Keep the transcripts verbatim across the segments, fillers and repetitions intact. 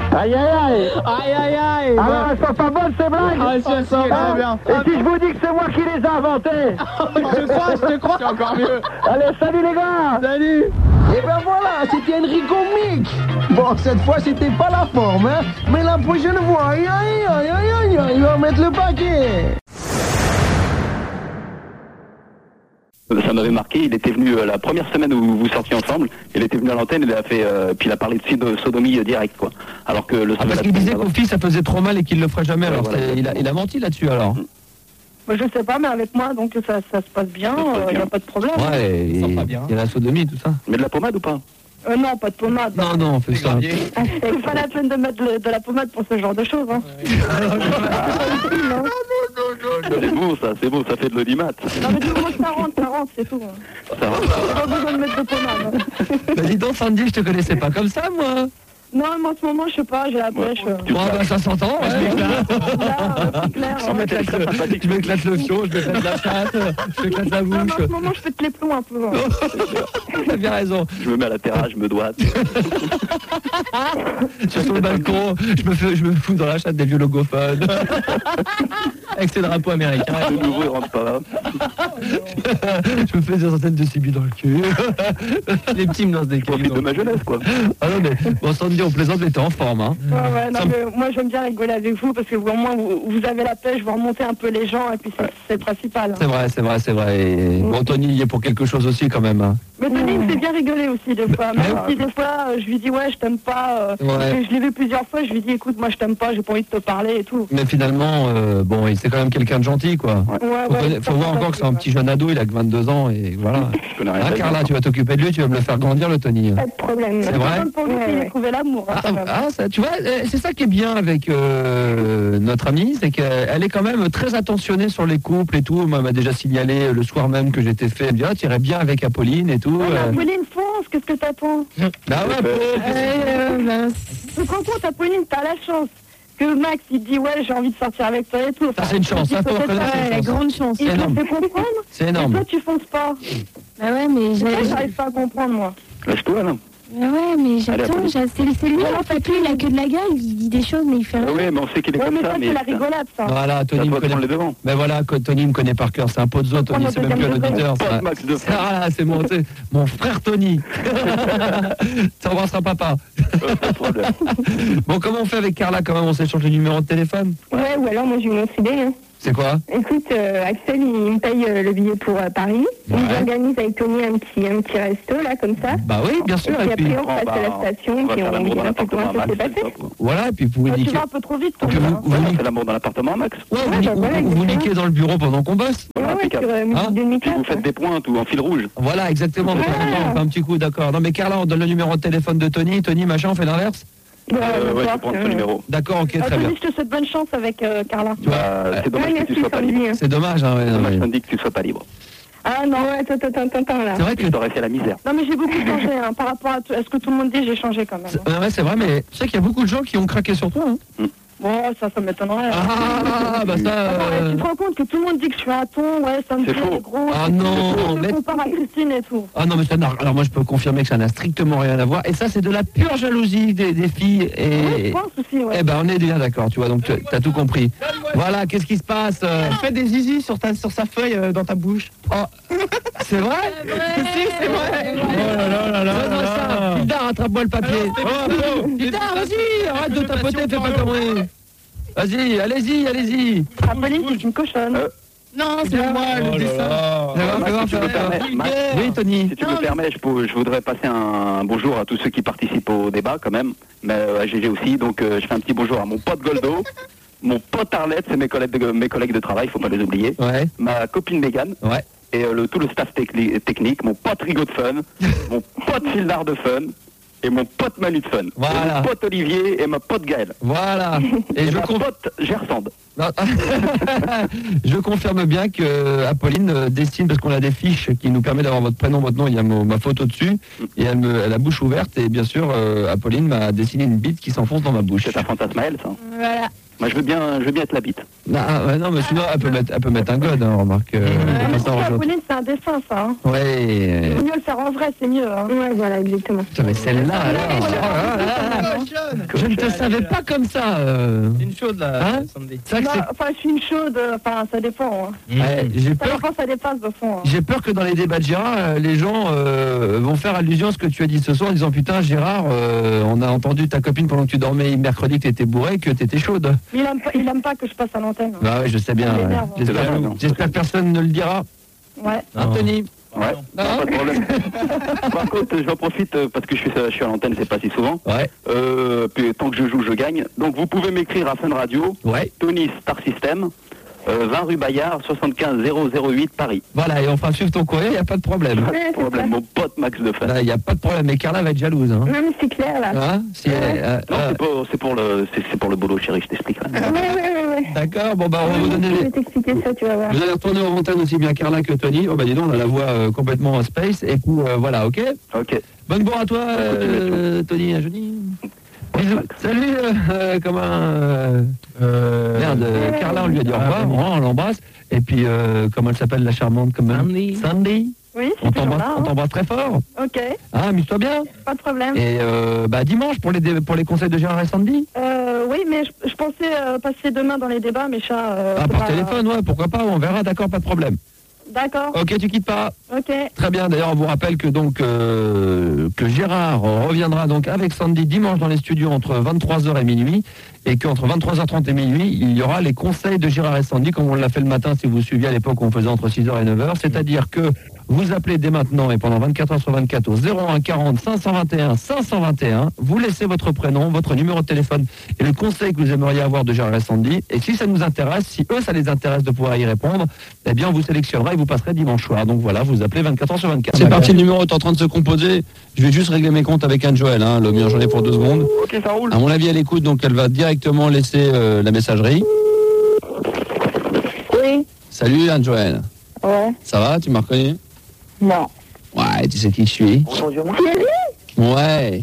Aïe, aïe, aïe. Aïe, aïe, aïe. Alors, elles sont pas bonnes, ces blagues. Ah, c'est ça, Hein bien. Et si je vous dis que c'est moi qui les ai inventées? Je te crois, je te crois. C'est encore mieux. Allez, salut les gars. Salut. Et ben voilà, c'était Enrico Mick. Bon, cette fois, c'était pas la forme, hein. Mais la prochaine fois, aïe, aïe, aïe, aïe, aïe, aïe, il va mettre le paquet. Ça m'avait marqué, il était venu euh, la première semaine où vous sortiez ensemble, il était venu à l'antenne, il a fait, euh, puis il a parlé de sido- sodomie euh, direct, quoi. Alors que le Ah, parce qu'il disait qu'au fils ça faisait trop mal et qu'il le ferait jamais, alors voilà. c'est- il, a, il a menti là-dessus alors. Bah, je sais pas, mais avec moi, donc ça, ça se passe bien, Ça se passe il n'y bien. a pas de problème. Ouais, et- Ça va bien. il y a la sodomie, tout ça. Mais de la pommade ou pas? Euh, non, pas de pommade. Non, non, on fait ça. Ah, c'est pas la peine de mettre le- de la pommade pour ce genre de choses. Hein. C'est bon ça, c'est bon, ça fait de l'audimat. Non, mais du moment que ça rentre, ça rentre, c'est tout. Hein. Ça va. Pas besoin de mettre de pommade. Hein. Bah dis donc Sandy, je te connaissais pas comme ça moi. Non, mais en ce moment, je sais pas, j'ai la pêche. euh. Tu Bon bah ça s'entend, ouais. Là, euh, c'est clair. Je hein. m'éclate le- je m'éclate le fion, je m'éclate la chatte, je m'éclate la Non, mais en bouche. ce moment, je fais de les plombs un peu. hein. T'as bien raison. Je me mets à la terrasse, je me doite. Je suis sur le balcon, je me, fais, je me fous dans la chatte des vieux logophones. Avec ses drapeaux américains. De nouveau, il rentre pas là. Je me fais des antennes de Sibi dans le cul. Les petits me lancent des Je profite de ma jeunesse, quoi. Ah non mais, bon Sandy, on plaisante, mais t'es en forme hein. Ouais, ouais, non, Ça me- mais moi, j'aime bien rigoler avec vous parce que au moins, vous, vous avez la pêche, vous remontez un peu les gens et puis c'est c'est le principal. hein. C'est vrai, c'est vrai, c'est vrai. Et bon, Tony il y est pour quelque chose aussi quand même. Hein. Mais Tony, il me fait bien rigoler aussi des fois. Même Mais- si des fois, euh, je lui dis ouais, je t'aime pas. euh, Ouais. parce que je l'ai vu plusieurs fois, je lui dis écoute, moi je t'aime pas, j'ai pas envie de te parler et tout. Mais finalement, euh, bon, il- c'est quand même quelqu'un de gentil, quoi. Ouais, Faut, ouais, connaître- faut ça, voir ça, encore que c'est un ça, petit jeune ado, il a que vingt-deux ans, et voilà. Je connais rien. Ah, à Carla, dire. tu vas t'occuper de lui, tu vas me le faire grandir, le Tony. Pas de problème. C'est vrai Pour lui, Ouais, il a ouais. trouvé l'amour. hein, Ah, quand même. ah, ça, tu vois, euh, c'est ça qui est bien avec euh, notre amie, c'est qu'elle est quand même très attentionnée sur les couples et tout. Moi, elle m'a déjà signalé le soir même que j'étais fait, elle me dit, ah, tu irais bien avec Apolline et tout. Ouais, mais euh. Apolline, fonce, qu'est-ce que t'attends? Bah ouais, pauvre. Euh, Tu te rends compte, Apolline, t'as la chance que Max, il te dit ouais, j'ai envie de sortir avec toi et tout. Ça, c'est une chance, ça, faut reconnaître, c'est une la chance. grande chance. C'est Il te énorme. fait comprendre. C'est Et énorme. toi, tu fonces pas. Bah ouais, mais C'est ça que j'ai... j'arrive pas à comprendre, moi. Lâche-toi, là. Bah ouais, mais j'attends, Allez, j'ai- c'est c'est lui en fait, lui, il a que de la gueule, il dit des choses, mais il fait Ah rien. oui, mais on sait qu'il est Ouais, comme mais ça, ça, mais c'est la c'est rigolade, ça. Voilà, à Tony me toi de connaît. prendre les devants. Ben voilà, que Tony me connaît par cœur, c'est un poteau, Tony, Prends c'est le même plus un deuxième degré. auditeur. Pote ça. Max de Ah, là, c'est mon, c'est mon frère Tony. T'embrasseras papa. Euh, Pas de problème. Bon, comment on fait avec Carla quand même? On s'échange le numéro de téléphone? Ouais, ou alors moi j'ai une autre idée. Hein. C'est quoi? Écoute, euh, Axel il me paye euh, le billet pour euh, Paris. Ouais. Il organise avec Tony un petit, un petit resto là comme ça. Bah oui, bien sûr. Et Et puis puis, après on Oh, passe bah, à la station on va puis faire on l'amour dans dit un peu l'appartement comment à ça Max, s'est c'est passé. top, quoi. voilà, et puis vous pouvez Ouais, tu niquer. vas un peu trop vite, Et puis Tony. vous, hein. vous, Ouais, on niquez- fait l'amour dans l'appartement à Max. ouais, vous, Ouais, ni- bah voilà, vous- vous exactement. niquez dans le bureau pendant qu'on bosse. Ouais, ouais, Impeccable. sur euh, musique Hein de Puis Mika. vous faites des pointes ou en fil rouge. Voilà, exactement. de temps en temps, on fait un petit coup, d'accord. Non mais Carla, on donne le numéro de téléphone de Tony. Tony, machin, on fait l'inverse? Euh, ouais, je vais prendre ton numéro. D'accord, ok, Ah, très bien. Tony, je te souhaite bonne chance avec euh, Carla. Tu vois, Bah, c'est dommage Ouais, que tu merci sois pas libre. Sandy. hein. c'est dommage, hein, ouais, non, Dommage, mais- Sandy, que tu sois pas libre. Ah non. Ouais, attends, attends, attends, attends là. C'est vrai que Je t'aurais fait la misère. Non, mais j'ai beaucoup changé, hein, par rapport à, tout- à ce que tout le monde dit, j'ai changé quand même. C'est- ouais, ouais, c'est vrai, mais tu sais qu'il y a beaucoup de gens qui ont craqué sur toi. Hein. Bon, ça, ça m'étonnerait. Ah, bah ça. Attends, ouais, euh, tu te rends compte que tout le monde dit que je suis un ton, ouais, ça me C'est plaît, faux. gros. Ah c'est- non, Je mais- me compare à Christine et tout. Ah non, mais ça n'a. Alors moi, je peux confirmer que ça n'a strictement rien à voir. Et ça, c'est de la pure jalousie des, des filles. Ouais, je Et. pense aussi, ouais. Eh ben, on est bien d'accord, tu vois. Donc, tu as tout compris. Voilà, qu'est-ce qui se passe euh, Fais des zizi sur, ta, sur sa feuille euh, dans ta bouche. oh, c'est vrai? Si, c'est vrai. Oh là là là là Donne-moi là. ça. Hildar, attrape-moi le papier. Oh, Hildar, vas-y, arrête de tapoter, fais pas comme moi. Vas-y, allez-y, allez-y. Apolline, c'est une cochonne. Euh, Non, c'est moi le dessin. Fais voir, fais voir, si tu fais me voir. permets, Max, Oui, Tony. si tu me permets, je, peux- je voudrais passer un bonjour à tous ceux qui participent au débat quand même, mais euh, à G G aussi. Donc euh, je fais un petit bonjour à mon pote Goldo, mon pote Arlette, c'est mes collègues de, mes collègues de travail, faut pas les oublier. Ouais, Ma copine Mégane ouais. et euh, le, tout le staff techni- technique, mon pote Rigaud de Fun, mon pote Fildar de Fun et mon pote Manu de Fun. Voilà. Et mon pote Olivier et ma pote Gaëlle. Voilà. Et, Et, je, ma conf- pote Gersande. non. je confirme bien que Apolline euh, dessine, parce qu'on a des fiches qui nous permettent d'avoir votre prénom, votre nom, il y a mo- ma photo dessus, et elle, me, elle a bouche ouverte, et bien sûr, euh, Apolline m'a dessiné une bite qui s'enfonce dans ma bouche. C'est un fantasme à elle, ça. Voilà. Moi, je veux bien, je veux bien être la bite. Non, ah, ouais, non, mais sinon, elle peut mettre, elle peut mettre un god, hein, remarque. Euh, Ouais, mais comme ça, on joue. Apolline, c'est un dessin, ça. Hein. Ouais. Il vaut mieux le faire en vrai, c'est mieux. Hein. Ouais, voilà, exactement. Putain, mais celle-là, alors. Oh là là là là. que Je ne te savais pas comme ça. euh. C'est une chaude là, Hein Sandy. C'est vrai que Non, c'est- enfin, je suis une chaude, euh, enfin, ça dépend. Hein. Ouais, j'ai Ça peur. dépend, ça dépasse, de fond. Hein. J'ai peur que dans les débats de Gérard, euh, les gens euh, vont faire allusion à ce que tu as dit ce soir en disant putain Gérard, euh, on a entendu ta copine pendant que tu dormais mercredi que t'étais bourré, que t'étais chaude. Mais il aime, pas, il aime pas que je passe à l'antenne. Hein. Bah ouais, je sais bien. Ça ouais. m'énerve, hein. J'espère, C'est dommage, j'espère que personne ne le dira. Ouais. Anthony. Ouais, Non. pas de problème. Par contre, j'en profite euh, parce que je suis, je suis à l'antenne, c'est pas si souvent. Ouais. Euh, puis, tant que je joue, je gagne. Donc vous pouvez m'écrire à Fun Radio, Ouais. Tony Star System, euh, vingt rue Bayard, soixante-quinze zéro zéro huit Paris. Voilà, et on fera suivre ton courrier, il n'y a pas de problème. Ouais, c'est Problème, ça. mon pote Max de Fun. Il n'y a pas de problème, mais Carla va être jalouse. Hein. Non, mais c'est clair, là. Hein Si elle- euh, Non, euh, c'est pour, c'est pour le, c'est, c'est pour le boulot, chérie, je t'explique. Ouais, ouais, ouais, ouais. D'accord, bon bah on va vous donner Je les... vais t'expliquer ça, tu vas voir. Vous allez retourner aux antennes aussi bien Carla que Tony. Oh bah dis donc, on a la voix euh, complètement space. Et puis euh, voilà, ok. Ok. Bonne bourre à toi, euh, Tony, à jeudi. Bisous. Salut, euh, euh, comment euh, Merde, euh, Carla, on lui a dit au revoir, on l'embrasse. Et puis, euh, comment elle s'appelle, la charmante comme Sandy. Sandy. Oui, On c'est toujours t'embrasse, là. on Hein. t'embrasse très fort. Ok, Ah, amuse-toi bien. pas de problème. Et euh, bah dimanche pour les dé- pour les conseils de Gérard et Sandy. Euh, oui, mais je, je pensais euh, passer demain dans les débats, mais chat... Euh, Ah, c'est par pas- téléphone, ouais, pourquoi pas, on verra, d'accord, pas de problème. D'accord, Ok, tu quittes pas. ok. Très bien, d'ailleurs, on vous rappelle que donc euh, que Gérard reviendra donc avec Sandy dimanche dans les studios entre vingt-trois heures et minuit, et qu'entre vingt-trois heures trente et minuit, il y aura les conseils de Gérard et Sandy, comme on l'a fait le matin, si vous suiviez à l'époque, on faisait entre six heures et neuf heures, c'est-à-dire que vous appelez dès maintenant et pendant vingt-quatre heures sur vingt-quatre au zéro un quarante cinq cent vingt et un cinq cent vingt et un, vous laissez votre prénom, votre numéro de téléphone et le conseil que vous aimeriez avoir de Gérard et Sandy, et si ça nous intéresse, si eux ça les intéresse de pouvoir y répondre, eh bien on vous sélectionnera et vous passerez dimanche soir. Donc voilà, vous appelez vingt-quatre heures sur vingt-quatre. C'est parti, le numéro est en train de se composer. Je vais juste régler mes comptes avec Anne-Joël, hein, le mien j'en ai pour deux secondes. Ok, ça roule. À mon avis, elle écoute, donc elle va directement laisser euh, la messagerie. Oui, Salut Anne-Joël, ouais, ça va, tu m'as reconnu? non. Ouais, tu sais qui je suis? Thierry, Ouais,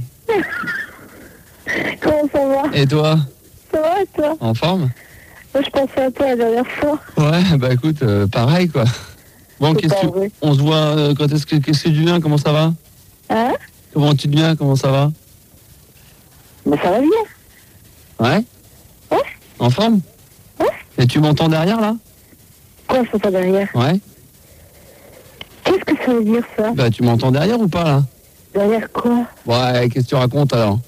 comment ça va? et toi? Ça va, et toi? En forme? Moi, je pensais à toi la dernière fois. Ouais, bah écoute, euh, pareil quoi. Bon, C'est qu'est-ce pas que vrai. on se voit, euh, quand est-ce que, qu'est-ce que tu viens, comment ça va? Hein? Comment tu deviens, comment ça va? Mais ça va bien. Ouais? Ouais. En forme? Ouais. Et tu m'entends derrière là? Quoi, ça pas derrière? Ouais. Qu'est-ce que ça veut dire, ça? Bah tu m'entends derrière ou pas là? Derrière quoi? Ouais, qu'est-ce que tu racontes alors?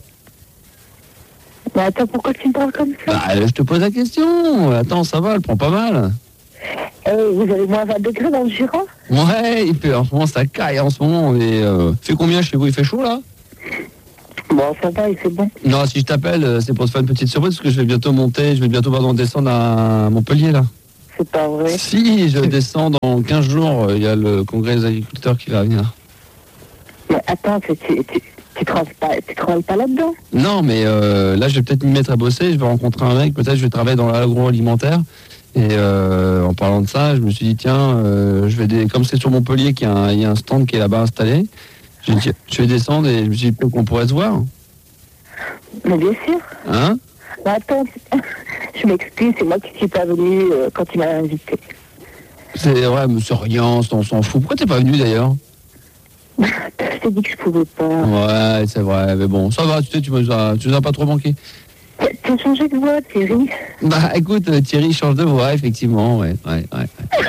Mais attends, pourquoi tu me parles comme ça? Bah euh, je te pose la question. Attends, ça va, elle prend pas mal. Euh, vous avez moins vingt degrés dans le Jura? Ouais, il fait, en ce moment ça caille en ce moment. Mais euh, fait combien chez vous? Il fait chaud là? Bon, ça va, il fait bon. Non, si je t'appelle, euh, c'est pour te faire une petite surprise parce que je vais bientôt monter, je vais bientôt pardon, descendre à Montpellier là. C'est pas vrai. Si, je descends dans quinze jours, euh, il y a le congrès des agriculteurs qui va venir. Mais attends, tu, tu, tu, tu travailles pas, tu travailles pas là-dedans? Non, mais euh, là je vais peut-être m'y mettre à bosser, je vais rencontrer un mec, peut-être je vais travailler dans l'agroalimentaire. Et euh, en parlant de ça, je me suis dit tiens, euh, je vais dé- comme c'est sur Montpellier qu'il y a un, il y a un stand qui est là-bas installé, je, dis, je vais descendre et je me suis dit peut-être qu'on pourrait se voir. Mais bien sûr. Hein? Mais attends, je m'excuse, c'est moi qui suis pas venu euh, quand tu m'as invité. C'est vrai, mais c'est rien, on s'en fout. Pourquoi t'es pas venu d'ailleurs? Je t'ai dit que je pouvais pas. Ouais, c'est vrai, mais bon, ça va, tu sais, tu nous as, tu nous as pas trop manqué. Tu as changé de voix, Thierry. Bah écoute, euh, Thierry change de voix, effectivement, ouais, ouais, ouais. ouais.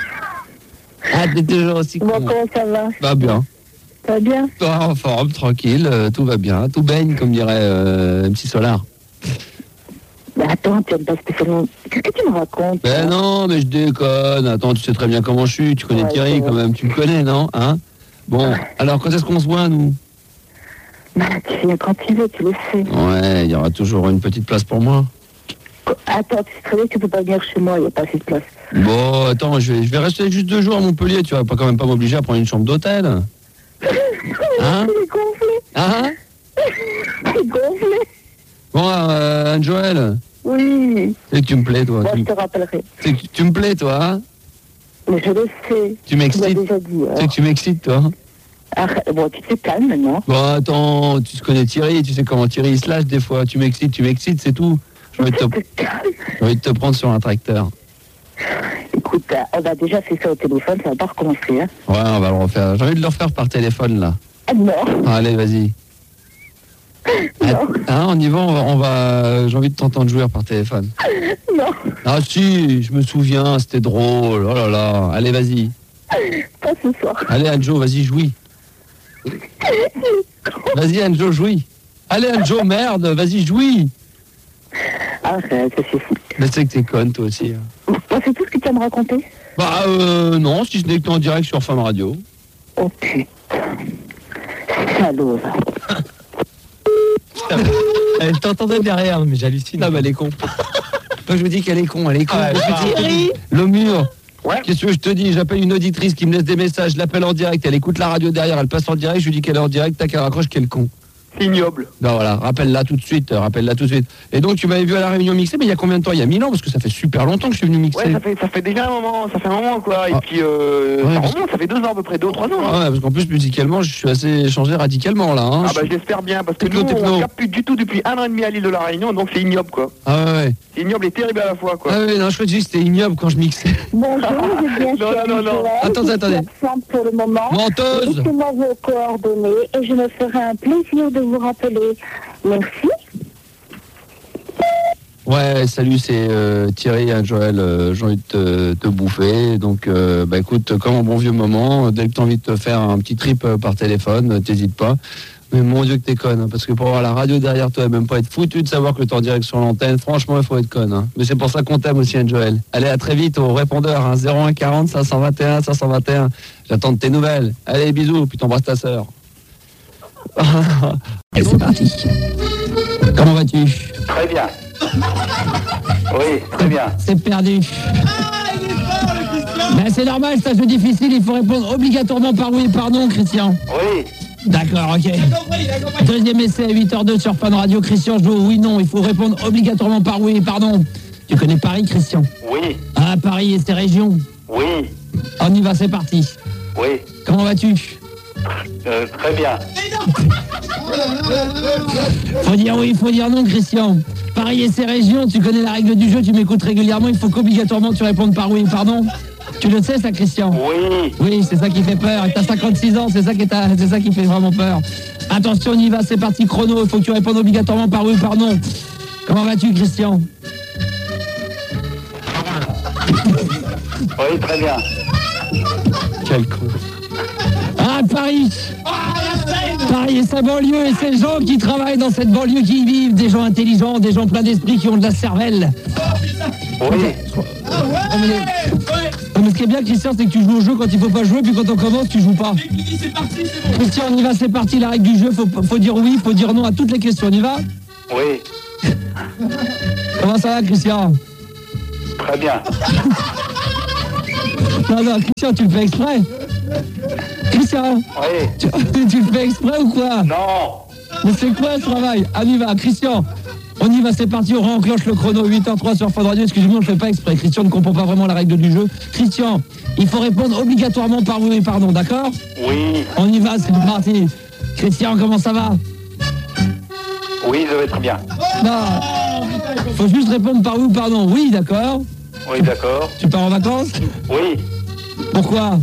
Ah, t'es toujours aussi Bon, con. comment ça va? Bah bien. Ça va bien? Ah, en forme, tranquille, euh, tout va bien, tout baigne, comme dirait euh, M. Solar. Mais attends, tu n'aimes pas spécialement... Qu'est-ce que tu me racontes? Ben là? non, mais je déconne. Attends, tu sais très bien comment je suis, tu connais Ouais, Thierry c'est quand vrai. même, tu me connais, non? Hein? Bon, alors quand est-ce qu'on se voit, nous? Bah, tu viens quand tu veux, tu le sais. Ouais, il y aura toujours une petite place pour moi. Attends, tu sais très bien que tu peux pas venir chez moi, il n'y a pas assez de place. Bon, attends, je vais, je vais rester juste deux jours à Montpellier, tu vas pas quand même pas m'obliger à prendre une chambre d'hôtel. Hein? Il est gonflé, Hein? il est gonflé. Bon, euh, Anne-Joël, Oui, c'est que tu me plais, toi. moi Tu, je te rappellerai. c'est que tu me plais, toi, hein? Mais je le sais, Tu tu l'as m'excites. déjà dit. Tu sais alors. que tu m'excites, toi. Arrête, bon, tu te calmes maintenant. Bon, attends, tu connais Thierry, tu sais comment Thierry il se lâche des fois. Tu m'excites, tu m'excites, c'est tout. J'ai envie, de te, Tu te calmes. j'ai envie de te prendre sur un tracteur. Écoute, euh, on a déjà fait ça au téléphone, ça va pas recommencer. Hein. Ouais, on va le refaire. J'ai envie de le refaire par téléphone, là. Ah non. Allez, vas-y. Non. Hein, on y va, on va, on va- j'ai envie de t'entendre jouer par téléphone. Non, Ah si, je me souviens, c'était drôle. Oh là là. Allez, vas-y. pas ce soir. Allez, Anjo, vas-y, jouis. Vas-y, Anjo, jouis. Allez, Anjo, merde, vas-y, jouis. Arrête, ça suffit. Mais c'est que t'es conne, toi aussi. hein. Bon, c'est tout ce que tu as à me raconter? Bah, euh, non, si ce n'est que t'es en direct sur Fun Radio. Oh putain. Salaud, va. Elle t'entendait derrière, mais j'hallucine. Non, mais elle est con. Moi, je vous dis qu'elle est con, elle est con. Ah, Je vous dis, le mur. Qu'est-ce que je te dis? J'appelle une auditrice qui me laisse des messages, je l'appelle en direct, elle écoute la radio derrière, elle passe en direct, je lui dis qu'elle est en direct, tac, elle raccroche, quel con. C'est ignoble. Ben voilà, rappelle-la tout de suite, euh, rappelle-la tout de suite. Et donc, tu m'avais vu à la réunion mixée, mais il y a combien de temps? Il y a mille ans, parce que ça fait super longtemps que je suis venu mixer. Ouais, ça fait, ça fait déjà un moment, ça fait un moment quoi. Et Ah. puis, euh, Ouais, ça parce- remonte, ça fait deux ans à peu près, deux ou trois ans. hein. Ah ouais, parce qu'en plus, musicalement, je suis assez changé radicalement, là. Hein. Ah Je bah suis- j'espère bien, parce que Techno, nous, techno. on capte plus du tout depuis un an et demi à l'île de la Réunion, donc c'est ignoble quoi. Ah ouais, ouais. C'est ignoble et terrible à la fois quoi. Ah ouais, non, je crois que c'était ignoble quand je mixais. Bonjour, j'ai bien Non, cher non, non, non. Joël, Attendez, je attendez. suis absente pour le moment. Menteuse. Laissez-moi vos coordonnées et je me ferai un plaisir de vous rappeler. Merci. Ouais, salut, c'est euh, Thierry, hein, Joël, euh, j'ai envie de te, te bouffer. Donc, euh, bah écoute, comme un bon vieux moment, dès que tu as envie de te faire un petit trip euh, par téléphone, euh, t'hésites pas. Mais mon Dieu que t'es conne, hein, parce que pour avoir la radio derrière toi et même pas être foutu de savoir que t'es en direct sur l'antenne, franchement, il faut être conne. Hein. Mais c'est pour ça qu'on t'aime aussi, hein, Joël. Allez, à très vite au répondeur, hein, zéro un quarante cinq cent vingt et un cinq cent vingt et un. J'attends de tes nouvelles. Allez, bisous, puis t'embrasses ta sœur. Et c'est parti. Comment vas-tu? Très bien. Oui, très bien. C'est perdu. Ben, c'est normal, c'est un jeu difficile, il faut répondre obligatoirement par oui et par non, Christian. Oui. D'accord, ok. Deuxième essai à huit heures deux sur Fun Radio, Christian joue oui, non, il faut répondre obligatoirement par oui et par non. Tu connais Paris, Christian? Oui. Ah, Paris et ses régions. Oui. On y va, c'est parti. Oui. Comment vas-tu? Euh, très bien. Faut dire oui, faut dire non, Christian. Paris et ses régions, tu connais la règle du jeu, tu m'écoutes régulièrement, il faut qu'obligatoirement tu répondes par oui et par non. Tu le sais ça, Christian? Oui. Oui, c'est ça qui fait peur. T'as cinquante-six ans, c'est ça, qui est ta- c'est ça qui fait vraiment peur. Attention, on y va, c'est parti, chrono. Il faut que tu répondes obligatoirement par oui ou par non. Comment vas-tu, Christian? Oui, très bien. Quel con. Ah, Paris! Paris et sa banlieue et ces gens qui travaillent dans cette banlieue qui y vivent, des gens intelligents, des gens pleins d'esprit qui ont de la cervelle. Oui. Non, mais, non, mais ce qui est bien, Christian, c'est que tu joues au jeu quand il faut pas jouer, puis quand on commence, tu joues pas. Christian, on y va, c'est parti, la règle du jeu, faut, faut dire oui, faut dire non à toutes les questions, on y va? Oui. Comment ça va, Christian? Très bien. Non, non, Christian, tu le fais exprès? Christian, Oui. tu, tu le fais exprès ou quoi? Non. Mais c'est quoi ce travail? On y va, Christian. On y va, c'est parti, on réenclenche le chrono, huit heures trois sur Fun Radio. Excusez-moi, on ne fait pas exprès. Christian ne comprend pas vraiment la règle du jeu. Christian, il faut répondre obligatoirement par oui et par non, d'accord? Oui. On y va, c'est parti. Christian, comment ça va? Oui, je vais très bien. Non. Faut juste répondre par oui ou par non. Oui, d'accord. Oui, d'accord. Tu pars en vacances? Oui. Pourquoi?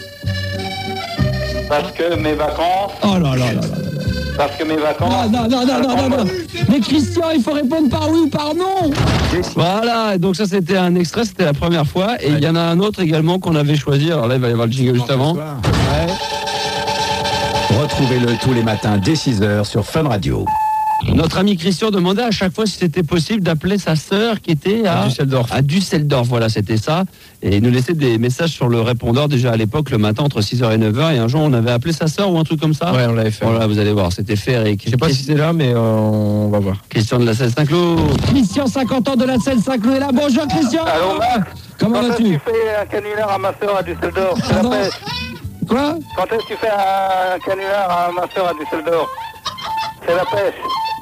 Parce que mes vacances... Oh là là là là. Parce que mes vacances... Non, non, non, non, non, non, non. Mais Christian, il faut répondre par oui ou par non. Voilà, donc ça c'était un extrait, c'était la première fois. Et il y en a un autre également qu'on avait choisi. Alors là, il va y avoir le jingle juste avant. Ouais. Retrouvez-le tous les matins dès six heures sur Fun Radio. Notre ami Christian demandait à chaque fois si c'était possible d'appeler sa sœur qui était à, À Düsseldorf. À Düsseldorf, voilà, c'était ça. Et il nous laissait des messages sur le répondeur déjà à l'époque, le matin, entre six heures et neuf heures. Et un jour, on avait appelé sa sœur ou un truc comme ça. Ouais, on l'avait fait. Voilà, vous allez voir, c'était fait, Eric. Je sais pas si c'est là, mais euh, on va voir. Christian de la Selle Saint-Cloud. Christian, cinquante ans de la Selle Saint-Cloud est là. Bonjour, Christian. Allô, Max? Comment Quand est-ce que vas-tu? tu fais un canular à ma soeur à Düsseldorf? C'est la Pardon? pêche. Quoi? Quand est-ce que tu fais un canular à ma soeur à Düsseldorf? C'est la pêche.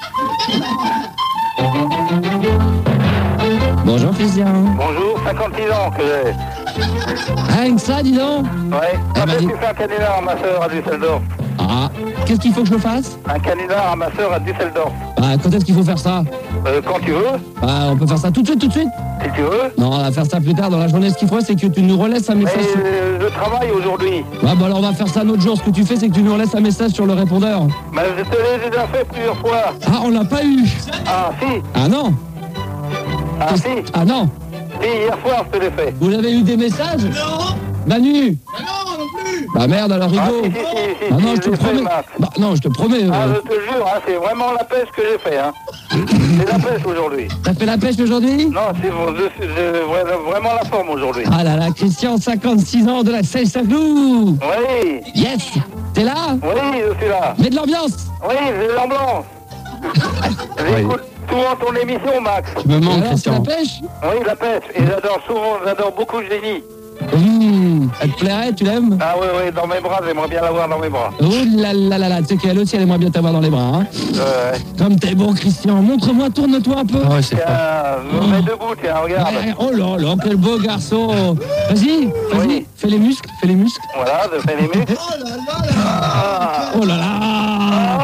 Bonjour, Christian. Bonjour, cinquante-six ans que j'ai. Rien que ça, dis donc. Ouais. Eh Quand ben, est-ce dis- que tu fais un canular à ma soeur à Düsseldorf? Ah, Ah, qu'est-ce qu'il faut que je fasse? Un canular à ma sœur à Düsseldorf. Ah, quand est-ce qu'il faut faire ça? Euh, quand tu veux, Ah, on peut faire ça tout de suite, tout de suite? si tu veux. Non, on va faire ça plus tard dans la journée. Ce qu'il faut, c'est que tu nous relaisses un Mais message. sur- euh, je travaille aujourd'hui. Ah, bah alors on va faire ça un autre jour. Ce que tu fais, c'est que tu nous relaisses un message sur le répondeur. Mais je te l'ai déjà fait plusieurs fois. Ah, on l'a pas eu. Ah, si. Ah non. Ah, si. Ah non. Si, hier soir, je te l'ai fait. Vous avez eu des messages? Non. Manu. Ah non, non plus. Bah merde, alors Ah, Rigo. si, si, si, si, Ah si, non, je te l'ai fait, promets. Max. Bah non, je te promets. Ah, euh, je te jure, hein, c'est vraiment la pêche que j'ai fait. Hein. C'est la pêche aujourd'hui. T'as fait la pêche aujourd'hui? Non, c'est bon, je suis j'ai vra- vraiment la forme aujourd'hui. Ah là là, Christian, cinquante-six ans de la Seyssel-Saint-Cloud. Oui, Yes. T'es là? oui, je suis là. Mets de l'ambiance. Oui, j'ai l'ambiance. J'écoute souvent ton émission, Max. Tu me manques, Christian. La pêche? Oui, la pêche. Et j'adore souvent, j'adore beaucoup Génie. Mmh, elle te plairait, tu l'aimes? Ah oui, oui, dans mes bras, j'aimerais bien l'avoir dans mes bras. Oh là là là là, tu sais qu'elle aussi, elle aimerait bien t'avoir dans les bras. Hein. Ouais. Comme t'es bon, Christian. Montre-moi, tourne-toi un peu. Ah ouais, c'est Tiens, je me mets debout, tiens, regarde. Ouais, oh là là, quel beau garçon. Vas-y, vas-y, Oui. fais les muscles, fais les muscles. Voilà, je fais les muscles. Oh là là.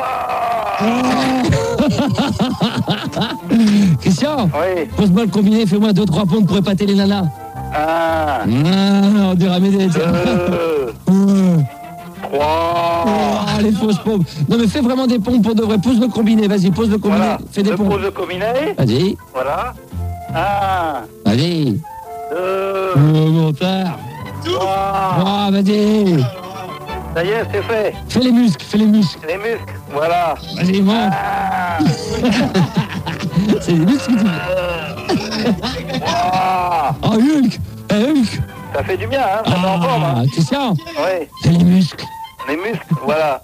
Christian, Oui. pose-moi le combiné, fais-moi deux trois pompes pour épater les nanas. Un, Ah, on dirait Amédée. tiens. deux, Ouais. trois. Oh, les fausses pompes. Non mais fais vraiment des pompes pour de vrai. Pose le combiné, vas-y, pose le combiné. Voilà. Fais des Je pompes. pose le combiné. Vas-y, Voilà. Un, vas-y. deux, Oh, menteur. trois. Ah, vas-y. Ça y est, c'est fait. Fais les muscles, fais les muscles. Les muscles, voilà. Vas-y, monte. Ah, C'est les muscles que tu fais. ah. Oh, Hulk. Eh, Hulk. Ça fait du bien, hein. Ça met en forme, Ah, hein. Christian, Oui, fais les muscles. les muscles, voilà.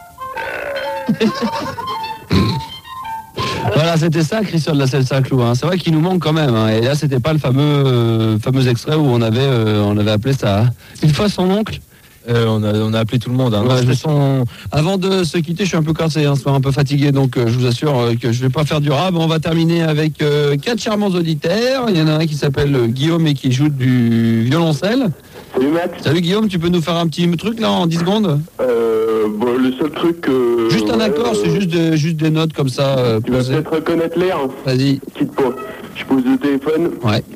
Voilà, c'était ça, Christian de la Seyssel-Saint-Cloud. Hein. C'est vrai qu'il nous manque quand même. Hein. Et là, c'était pas le fameux, euh, fameux extrait où on avait, euh, on avait appelé ça une fois son oncle. Euh, on, a, on a appelé tout le monde. Hein. Ouais, Non, je je- me sens- Avant de se quitter, je suis un peu cassé, un soir un peu fatigué, donc euh, je vous assure euh, que je vais pas faire du rap. On va terminer avec euh, quatre charmants auditeurs. Il y en a un qui s'appelle euh, Guillaume et qui joue du violoncelle. Salut Max. Salut Guillaume, tu peux nous faire un petit truc là en dix secondes? Euh, bon, le seul truc que... Juste un ouais, accord, euh, c'est juste, de- juste des notes comme ça. euh, Tu vas posées. peut-être reconnaître l'air. Vas-y. Quitte pas. Je pose le téléphone. Ouais.